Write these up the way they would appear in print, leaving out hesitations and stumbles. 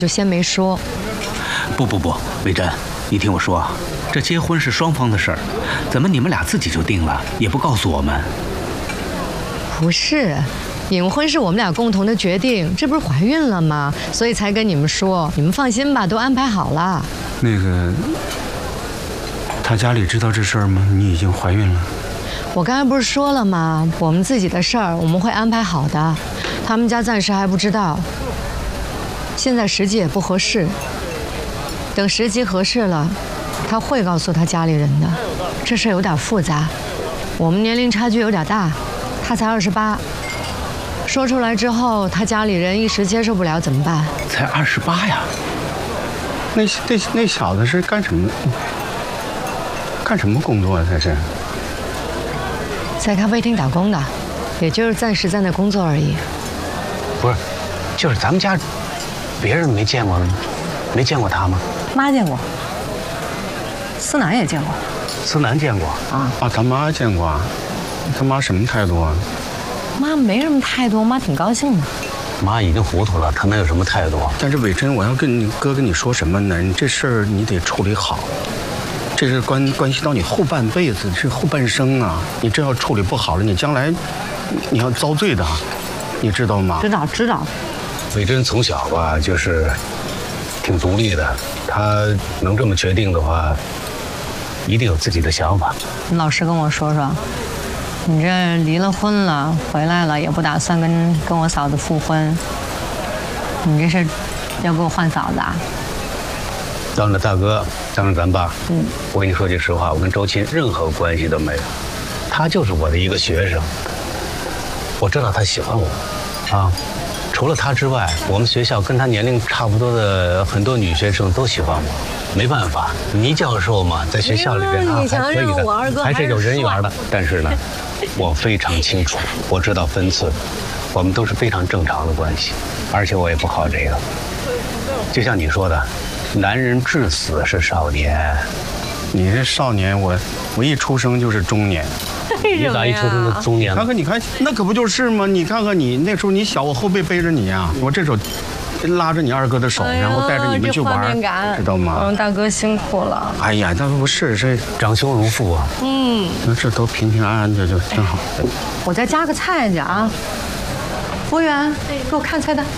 就先没说。 不，魏真，你听我说，这结婚是双方的事儿，怎么你们俩自己就定了，也不告诉我们？ 不是，隐婚是我们俩共同的决定，这不是怀孕了吗？所以才跟你们说，你们放心吧，都安排好了。 那个，他家里知道这事儿吗？你已经怀孕了。 我刚才不是说了吗？我们自己的事儿我们会安排好的，他们家暂时还不知道。现在时机也不合适，等时机合适了，他会告诉他家里人的。这事有点复杂，我们年龄差距有点大，他才28，说出来之后，他家里人一时接受不了怎么办？ 才28呀！ 那小子是干什么工作啊？他是在咖啡厅打工的，也就是暂时在那工作而已。 不是，就是咱们家别人没见过他吗？ 妈见过，思南也见过， 思南见过啊，他妈见过啊。他妈什么态度啊？ 妈没什么态度，妈挺高兴的。 妈已经糊涂了，她能有什么态度？ 但是伟珍，我要跟你哥跟你说什么呢？你这事儿你得处理好，这是关系到你后半辈子，是后半生啊！你这要处理不好了，你将来你要遭罪的，你知道吗？ 知道。 伟珍从小吧就是挺独立的，她能这么决定的话，一定有自己的想法。 你老实跟我说说，你这离了婚了，回来了也不打算跟我嫂子复婚，你这是要给我换嫂子啊？ 当着大哥，当着咱爸，我跟你说句实话，我跟周琴任何关系都没有，他就是我的一个学生，我知道他喜欢我，啊，除了他之外，我们学校跟他年龄差不多的很多女学生都喜欢我，没办法，倪教授嘛，在学校里边还可以的，还是有人缘的。但是呢，我非常清楚，我知道分寸，我们都是非常正常的关系，而且我也不好这个。就像你说的，男人至死是少年， 你这少年，我一出生就是中年。 你咋一出生就中年了？ 你看，那可不就是吗？你看看你那时候你小，我后背背着你呀，我这手拉着你二哥的手，然后带着你们去玩，知道吗？ 大哥辛苦了。 哎呀，那不是这长兄如父啊。 那这都平平安安的就挺好。 我再加个菜去啊！服务员，给我看菜单。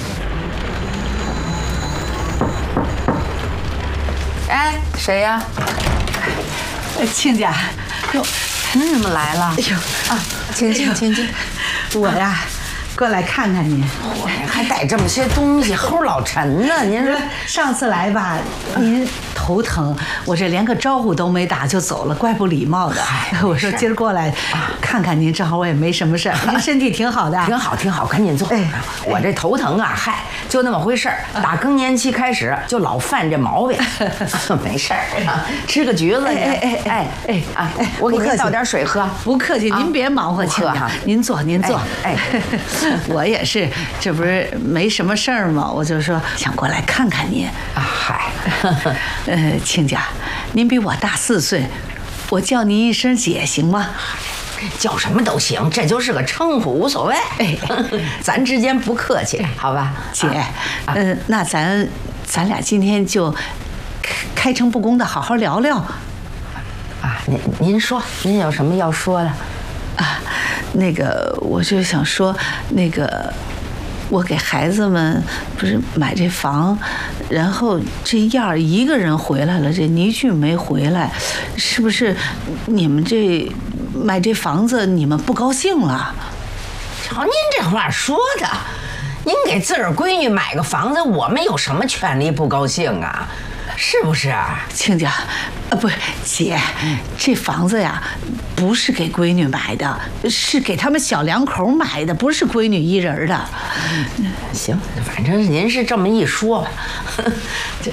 哎，谁呀？ 亲家。 哟，您怎么来了？哎呦啊，请进。我呀，过来看看您。 还带这么些东西，齁老沉呢。您说上次来吧，您头疼，我这连个招呼都没打就走了，怪不礼貌的。我说今儿过来看看您，正好我也没什么事儿。您身体挺好的， 挺好，赶紧坐。我这头疼啊，嗨，就那么回事儿。打更年期开始就老犯这毛病，没事儿，吃个橘子。我给您倒点水喝。 不客气，您别忙活，亲家，您坐。我也是，这不是没什么事儿吗？我就说想过来看看您。 嗨， 亲家，您比我大4岁，我叫您一声姐行吗？ 叫什么都行，这就是个称呼，无所谓。咱之间不客气，好吧？ 姐，那咱俩今天就开诚布公的好好聊聊。 啊，您说，您有什么要说的？ 啊，那个我就想说，那个我给孩子们不是买这房，然后这燕儿一个人回来了，这倪俊没回来，是不是你们这买这房子你们不高兴了？ 瞧您这话说的，您给自个儿闺女买个房子，我们有什么权利不高兴啊？是不是啊？ 亲家，不是姐，这房子呀，不是给闺女买的，是给他们小两口买的，不是闺女一人的。 行，反正您是这么一说吧。这，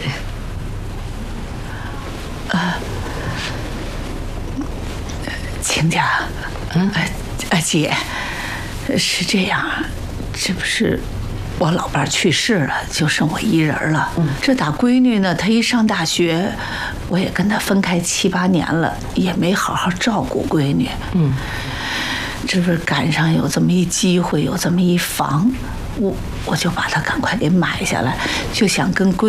亲家，姐，是这样，这不是。我老伴去世了，就剩我一人了。这打闺女呢，她一上大学，我也跟她分开7、8年了，也没好好照顾闺女。这不是赶上有这么一机会，有这么一房， 我就把它赶快给买下来，就想跟闺